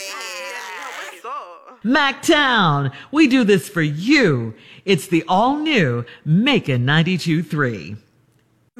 What's up? MacTown, we do this for you. It's the all-new Macon 92.3.